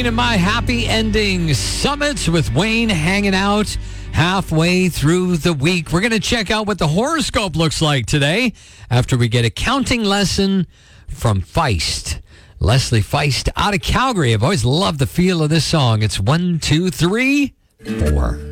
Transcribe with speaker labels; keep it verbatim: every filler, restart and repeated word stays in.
Speaker 1: In my happy ending summit with Wayne hanging out halfway through the week. We're going to check out what the horoscope looks like today after we get a counting lesson from Feist. Leslie Feist out of Calgary. I've always loved the feel of this song. It's one, two, three, four.